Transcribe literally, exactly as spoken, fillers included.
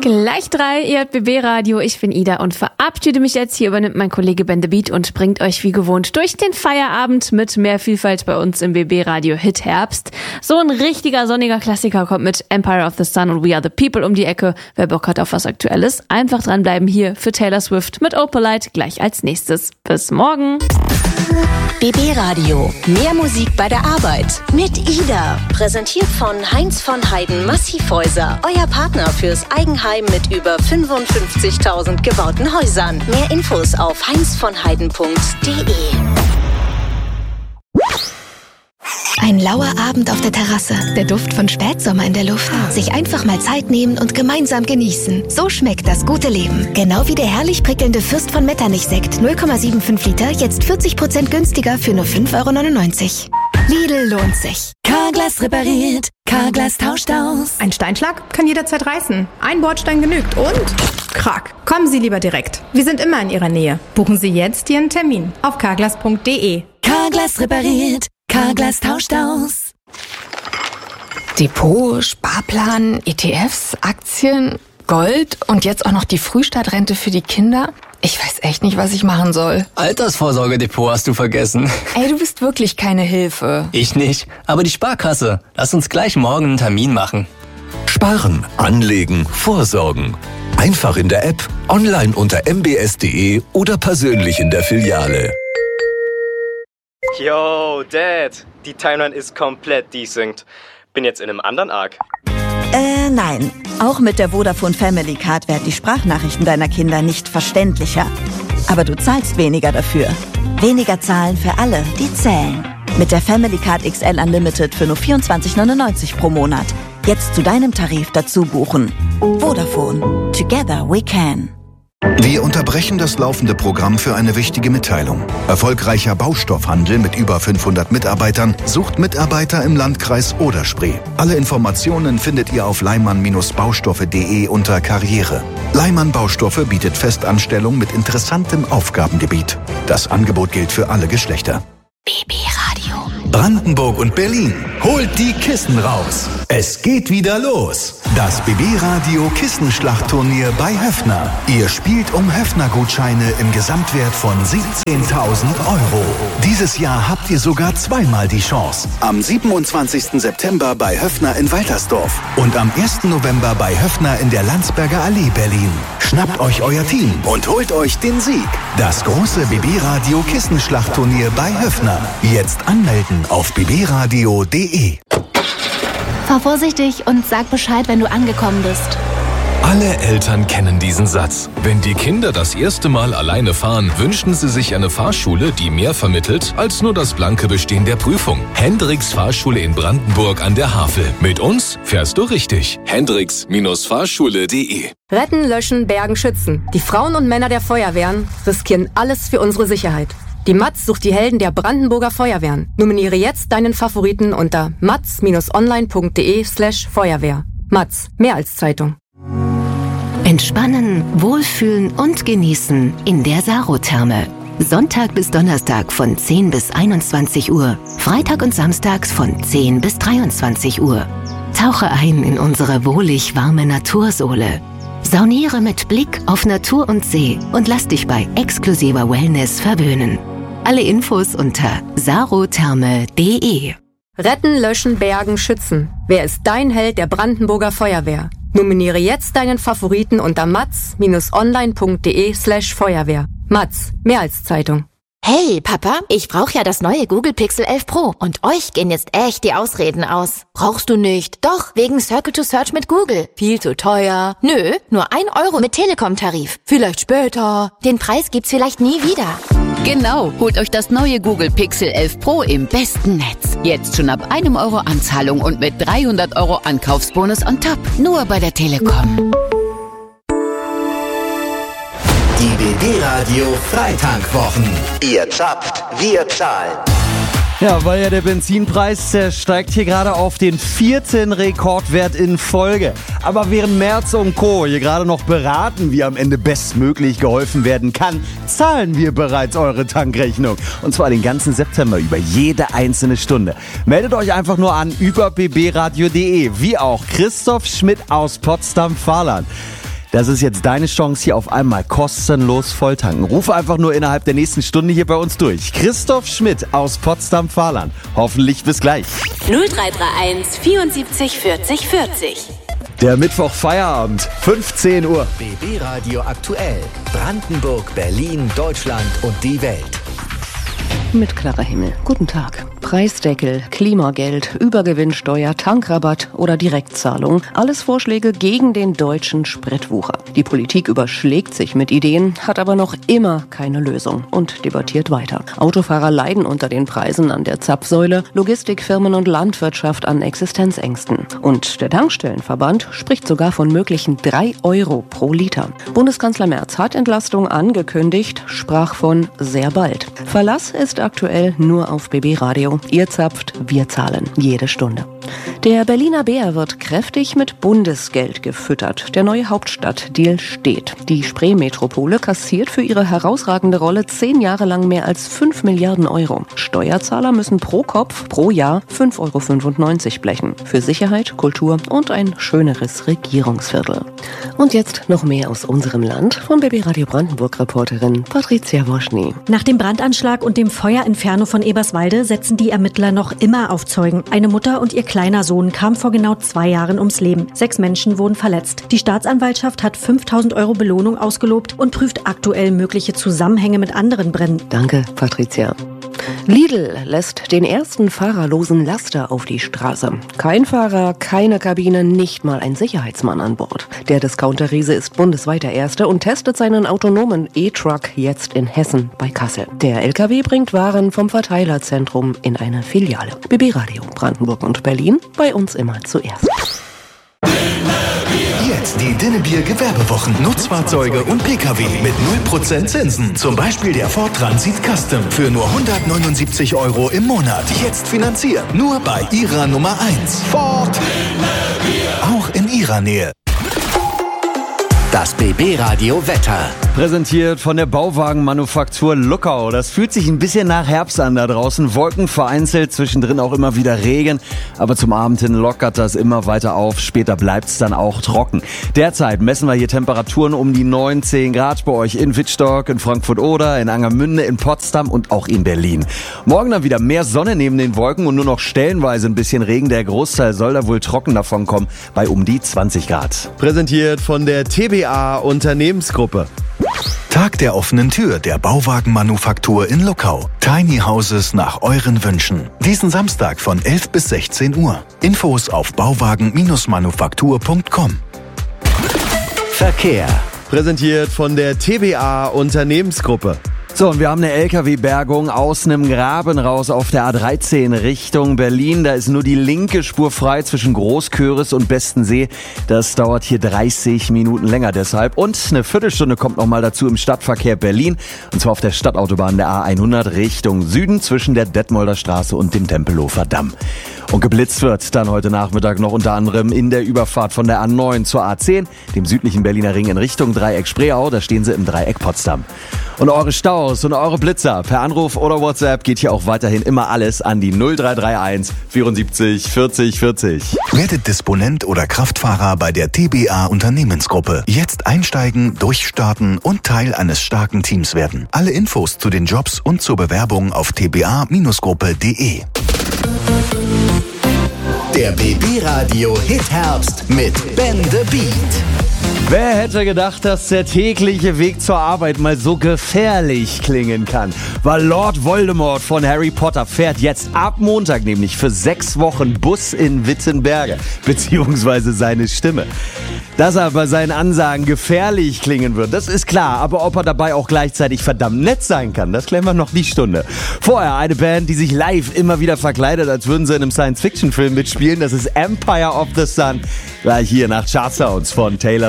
Gleich drei, ihr hört B B Radio, ich bin Ida und verabschiede mich jetzt. Hier übernimmt mein Kollege Ben the Beat und bringt euch wie gewohnt durch den Feierabend mit mehr Vielfalt bei uns im B B Radio Hit Herbst. So ein richtiger sonniger Klassiker kommt mit Empire of the Sun und We Are the People um die Ecke. Wer Bock hat auf was Aktuelles, einfach dranbleiben hier für Taylor Swift mit Opalite gleich als nächstes. Bis morgen. B B Radio, mehr Musik bei der Arbeit mit Ida. Präsentiert von Heinz von Heiden Massivhäuser, euer Partner fürs Eigenheim mit über fünfundfünfzigtausend gebauten Häusern. Mehr Infos auf heinz von heiden punkt de. Ein lauer Abend auf der Terrasse, der Duft von Spätsommer in der Luft. Sich einfach mal Zeit nehmen und gemeinsam genießen. So schmeckt das gute Leben. Genau wie der herrlich prickelnde Fürst von Metternich-Sekt, null Komma fünfundsiebzig Liter, jetzt vierzig Prozent günstiger für nur fünf Euro neunundneunzig. Lidl lohnt sich. Carglass repariert, Carglass tauscht aus. Ein Steinschlag kann jederzeit reißen. Ein Bordstein genügt und krack. Kommen Sie lieber direkt. Wir sind immer in Ihrer Nähe. Buchen Sie jetzt Ihren Termin auf carglass punkt de. Carglass repariert, Carglass tauscht aus. Depot, Sparplan, E T Fs, Aktien, Gold und jetzt auch noch die Frühstartrente für die Kinder. Ich weiß echt nicht, was ich machen soll. Altersvorsorgedepot hast du vergessen. Ey, du bist wirklich keine Hilfe. Ich nicht, aber die Sparkasse. Lass uns gleich morgen einen Termin machen. Sparen, anlegen, vorsorgen. Einfach in der App, online unter m b s punkt de oder persönlich in der Filiale. Yo, Dad, die Timeline ist komplett desynced. Bin jetzt in einem anderen Arc. Äh, nein. Auch mit der Vodafone Family Card werden die Sprachnachrichten deiner Kinder nicht verständlicher. Aber du zahlst weniger dafür. Weniger zahlen für alle, die zählen. Mit der Family Card X L Unlimited für nur vierundzwanzig neunundneunzig pro Monat. Jetzt zu deinem Tarif dazu buchen. Vodafone. Together we can. Wir unterbrechen das laufende Programm für eine wichtige Mitteilung. Erfolgreicher Baustoffhandel mit über fünfhundert Mitarbeitern sucht Mitarbeiter im Landkreis Oder-Spree. Alle Informationen findet ihr auf leimann baustoffe punkt de unter Karriere. Leimann Baustoffe bietet Festanstellung mit interessantem Aufgabengebiet. Das Angebot gilt für alle Geschlechter. B B Radio. Brandenburg und Berlin, holt die Kissen raus. Es geht wieder los. Das B B Radio Kissenschlachtturnier bei Höffner. Ihr spielt um Höffner-Gutscheine im Gesamtwert von siebzehntausend Euro. Dieses Jahr habt ihr sogar zweimal die Chance. Am siebenundzwanzigsten September bei Höffner in Waltersdorf und am ersten November bei Höffner in der Landsberger Allee Berlin. Schnappt euch euer Team und holt euch den Sieg. Das große B B Radio Kissenschlachtturnier bei Höffner. Jetzt anmelden auf b b radio punkt de. Fahr vorsichtig und sag Bescheid, wenn du angekommen bist. Alle Eltern kennen diesen Satz. Wenn die Kinder das erste Mal alleine fahren, wünschen sie sich eine Fahrschule, die mehr vermittelt als nur das blanke Bestehen der Prüfung. Hendricks Fahrschule in Brandenburg an der Havel. Mit uns fährst du richtig. Hendricks Fahrschule punkt de. Retten, löschen, bergen, schützen. Die Frauen und Männer der Feuerwehren riskieren alles für unsere Sicherheit. Die Matz sucht die Helden der Brandenburger Feuerwehren. Nominiere jetzt deinen Favoriten unter matz online punkt de slash Feuerwehr. Matz, mehr als Zeitung. Entspannen, wohlfühlen und genießen in der Sarotherme. Sonntag bis Donnerstag von zehn bis einundzwanzig Uhr. Freitag und samstags von zehn bis dreiundzwanzig Uhr. Tauche ein in unsere wohlig warme Natursohle. Sauniere mit Blick auf Natur und See und lass dich bei exklusiver Wellness verwöhnen. Alle Infos unter sarotherme punkt de. Retten, löschen, bergen, schützen. Wer ist dein Held der Brandenburger Feuerwehr? Nominiere jetzt deinen Favoriten unter matz online punkt de slash Feuerwehr. Matz, mehr als Zeitung. Hey, Papa, ich brauche ja das neue Google Pixel elf Pro und euch gehen jetzt echt die Ausreden aus. Brauchst du nicht? Doch, wegen Circle to Search mit Google. Viel zu teuer. Nö, nur ein Euro mit Telekom-Tarif. Vielleicht später. Den Preis gibt's vielleicht nie wieder. Genau, holt euch das neue Google Pixel elf Pro im besten Netz. Jetzt schon ab einem Euro Anzahlung und mit dreihundert Euro Ankaufsbonus on top. Nur bei der Telekom. Die B B Radio Freitankwochen. Ihr zapft, wir zahlen. Ja, weil ja der Benzinpreis der steigt hier gerade auf den vierten Rekordwert in Folge. Aber während Merz und Co. hier gerade noch beraten, wie am Ende bestmöglich geholfen werden kann, zahlen wir bereits eure Tankrechnung. Und zwar den ganzen September über jede einzelne Stunde. Meldet euch einfach nur an über b b radio punkt de, wie auch Christoph Schmidt aus Potsdam-Fahrland. Das ist jetzt deine Chance, hier auf einmal kostenlos volltanken. Ruf einfach nur innerhalb der nächsten Stunde hier bei uns durch. Christoph Schmidt aus Potsdam-Fahrland. Hoffentlich bis gleich. null drei drei eins vierundsiebzig vierzig vierzig. Der Mittwoch Feierabend, fünfzehn Uhr. B B Radio aktuell. Brandenburg, Berlin, Deutschland und die Welt. Mit klarer Himmel. Guten Tag. Preisdeckel, Klimageld, Übergewinnsteuer, Tankrabatt oder Direktzahlung. Alles Vorschläge gegen den deutschen Spritwucher. Die Politik überschlägt sich mit Ideen, hat aber noch immer keine Lösung und debattiert weiter. Autofahrer leiden unter den Preisen an der Zapfsäule, Logistikfirmen und Landwirtschaft an Existenzängsten. Und der Tankstellenverband spricht sogar von möglichen drei Euro pro Liter. Bundeskanzler Merz hat Entlastung angekündigt, sprach von sehr bald. Verlass ist aktuell nur auf B B Radio. Ihr zapft, wir zahlen. Jede Stunde. Der Berliner Bär wird kräftig mit Bundesgeld gefüttert. Der neue Hauptstadtdeal steht. Die Spree-Metropole kassiert für ihre herausragende Rolle zehn Jahre lang mehr als fünf Milliarden Euro. Steuerzahler müssen pro Kopf pro Jahr fünf Euro fünfundneunzig blechen. Für Sicherheit, Kultur und ein schöneres Regierungsviertel. Und jetzt noch mehr aus unserem Land von B B Radio Brandenburg-Reporterin Patricia Woschny. Nach dem Brandanschlag und dem Feuerinferno von Eberswalde setzen die Ermittler noch immer auf Zeugen. Eine Mutter und ihr kleiner Sohn kamen vor genau zwei Jahren ums Leben. Sechs Menschen wurden verletzt. Die Staatsanwaltschaft hat fünftausend Euro Belohnung ausgelobt und prüft aktuell mögliche Zusammenhänge mit anderen Bränden. Danke, Patricia. Lidl lässt den ersten fahrerlosen Laster auf die Straße. Kein Fahrer, keine Kabine, nicht mal ein Sicherheitsmann an Bord. Der Discounter-Riese ist bundesweit der Erste und testet seinen autonomen E-Truck jetzt in Hessen bei Kassel. Der L K W bringt Waren vom Verteilerzentrum in eine Filiale. B B Radio Brandenburg und Berlin, bei uns immer zuerst. Jetzt die Dinnebier Gewerbewochen. Nutzfahrzeuge und Pkw mit null Prozent Zinsen. Zum Beispiel der Ford Transit Custom für nur hundertneunundsiebzig Euro im Monat. Jetzt finanziert. Nur bei Ihrer Nummer eins. Ford. Auch in Ihrer Nähe. Das B B Radio Wetter. Präsentiert von der Bauwagenmanufaktur Luckau. Das fühlt sich ein bisschen nach Herbst an da draußen. Wolken vereinzelt, zwischendrin auch immer wieder Regen. Aber zum Abend hin lockert das immer weiter auf. Später bleibt's dann auch trocken. Derzeit messen wir hier Temperaturen um die neun, zehn Grad bei euch in Wittstock, in Frankfurt-Oder, in Angermünde, in Potsdam und auch in Berlin. Morgen dann wieder mehr Sonne neben den Wolken und nur noch stellenweise ein bisschen Regen. Der Großteil soll da wohl trocken davon kommen bei um die zwanzig Grad. Präsentiert von der T B A Unternehmensgruppe. Tag der offenen Tür der Bauwagenmanufaktur in Luckau. Tiny Houses nach euren Wünschen. Diesen Samstag von elf bis sechzehn Uhr. Infos auf bauwagen Manufaktur punkt com. Verkehr. Präsentiert von der T B A Unternehmensgruppe. So, und wir haben eine L K W-Bergung aus einem Graben raus auf der A dreizehn Richtung Berlin. Da ist nur die linke Spur frei zwischen Großköris und Bestensee. Das dauert hier dreißig Minuten länger deshalb. Und eine Viertelstunde kommt noch mal dazu im Stadtverkehr Berlin. Und zwar auf der Stadtautobahn der A hundert Richtung Süden zwischen der Detmolder Straße und dem Tempelhofer Damm. Und geblitzt wird dann heute Nachmittag noch unter anderem in der Überfahrt von der A neun zur A zehn, dem südlichen Berliner Ring in Richtung Dreieck Spreeau. Da stehen sie im Dreieck Potsdam. Und eure Staus und eure Blitzer per Anruf oder WhatsApp geht hier auch weiterhin immer alles an die null drei drei eins vierundsiebzig vierzig vierzig. Werdet Disponent oder Kraftfahrer bei der T B A Unternehmensgruppe. Jetzt einsteigen, durchstarten und Teil eines starken Teams werden. Alle Infos zu den Jobs und zur Bewerbung auf t b a Gruppe punkt de. Der B B Radio Hit Herbst mit Ben the Beat. Wer hätte gedacht, dass der tägliche Weg zur Arbeit mal so gefährlich klingen kann? Weil Lord Voldemort von Harry Potter fährt jetzt ab Montag nämlich für sechs Wochen Bus in Wittenberge, beziehungsweise seine Stimme. Dass er bei seinen Ansagen gefährlich klingen wird, das ist klar. Aber ob er dabei auch gleichzeitig verdammt nett sein kann, das klären wir noch die Stunde. Vorher eine Band, die sich live immer wieder verkleidet, als würden sie in einem Science-Fiction-Film mitspielen. Das ist Empire of the Sun. Gleich hier nach Chartsounds von Taylor